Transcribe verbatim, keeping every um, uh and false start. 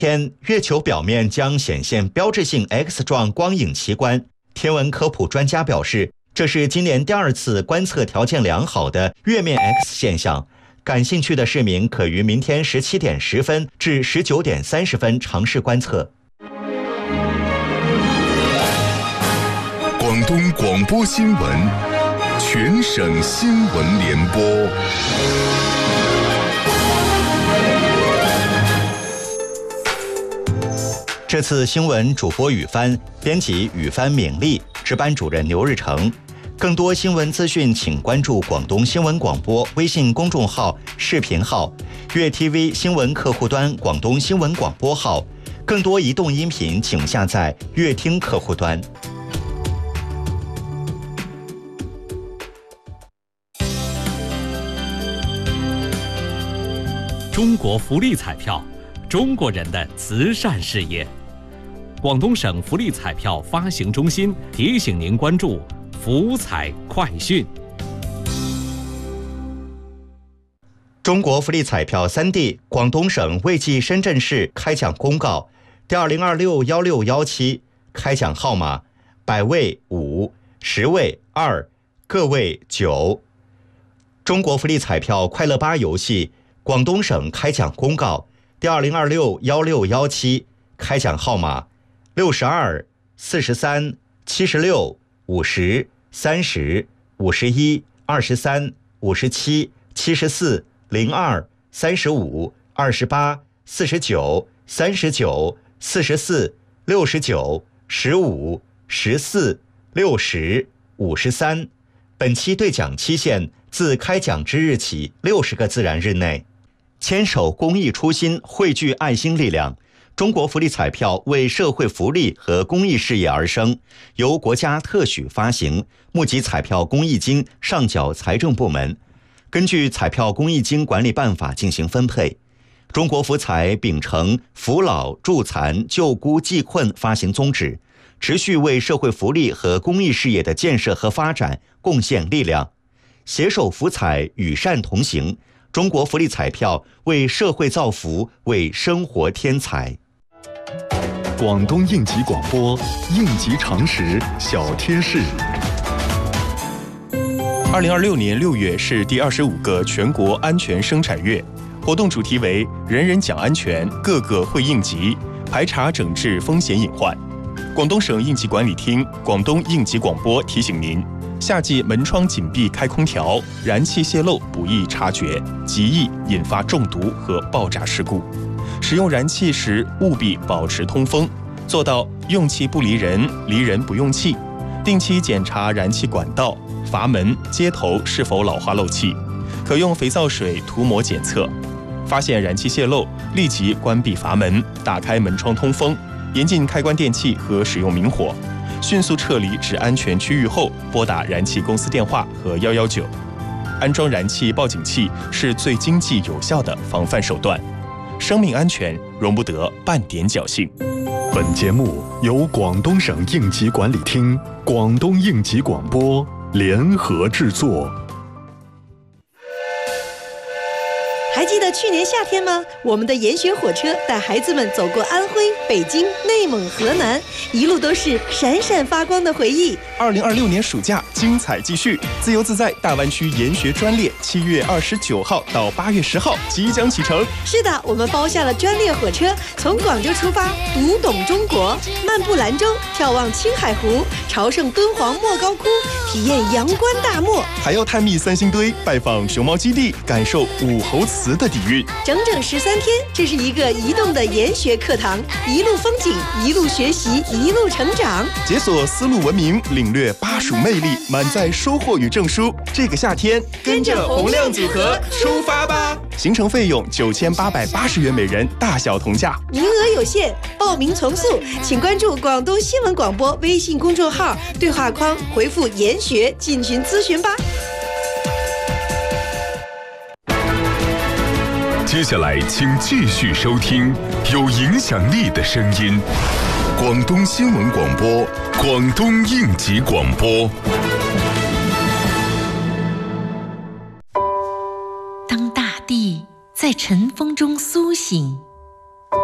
天，月球表面将显现标志性 X 状光影奇观。天文科普专家表示，这是今年第二次观测条件良好的月面 X 现象。感兴趣的市民可于明天十七点十分至十九点三十分尝试观测。 广东广播新闻，全省新闻联播。 这次新闻主播雨帆，编辑雨帆敏丽，值班主任刘日成。更多新闻资讯，请关注广东新闻广播微信公众号、视频号、粤 T V 新闻客户端广东新闻广播号。更多移动音频，请下载乐听客户端。 中国福利彩票，中国人的慈善事业。广东省福利彩票发行中心提醒您关注福彩快讯。 中国福利彩票三地广东省为继深圳市开奖公告第二零二六幺六幺七，开奖号码百位五、十位二、个位九。中国福利彩票快乐八游戏广东省开奖公告第二零二六幺六幺七，开奖号码六十二、四十三、七十六、五十、三十、五十一、二十三、五十七、七十四、零二、三十五、二十八、四十九、三十九、四十四、六十九、十五、十四、六十、五十三。本期兑奖期限自开奖之日起六十个自然日内。牵手公益初心，汇聚爱心力量。中国福利彩票为社会福利和公益事业而生，由国家特许发行，募集彩票公益金上缴财政部门，根据彩票公益金管理办法进行分配。中国福彩秉承扶老助残救孤济困发行宗旨，持续为社会福利和公益事业的建设和发展贡献力量，携手福彩与善同行。中国福利彩票为社会造福，为生活添彩。 广东应急广播，应急常识小贴士。 二零二六年六月是第二十五个全国安全生产月，活动主题为“人人讲安全，个个会应急”，排查整治风险隐患。广东省应急管理厅、广东应急广播提醒您。夏季门窗紧闭开空调，燃气泄漏不易察觉，极易引发中毒和爆炸事故。使用燃气时务必保持通风，做到用气不离人，离人不用气。定期检查燃气管道、阀门、接头是否老化漏气，可用肥皂水涂抹检测。发现燃气泄漏，立即关闭阀门，打开门窗通风，严禁开关电器和使用明火。迅速撤离至安全区域后，拨打燃气公司电话和一一九。安装燃气报警器是最经济有效的防范手段。生命安全容不得半点侥幸。 本节目由广东省应急管理厅、广东应急广播联合制作。 还记得去年夏天吗？我们的研学火车带孩子们走过安徽、北京、内蒙、河南，一路都是闪闪发光的回忆。 二零二六年暑假精彩继续，自由自在大湾区研学专列七月二十九号到八月十号即将启程。 是的，我们包下了专列火车，从广州出发，读懂中国，漫步兰州，眺望青海湖，朝圣敦煌莫高窟，体验阳关大漠， 还要探秘三星堆，拜访熊猫基地，感受武侯祠的底蕴。 整整十三天，这是一个移动的研学课堂，一路风景，一路学习，一路成长， 解锁丝路文明，领略巴蜀魅力，满载收获与证书。这个夏天，跟着洪亮组合出发吧！行程费用九千八百八十元每人，大小同价， 名额有限，报名从速，请关注广东新闻广播微信公众号，对话框回复“研学”进群咨询吧。 接下来，请继续收听有影响力的声音——广东新闻广播、广东应急广播。 当大地在尘封中苏醒，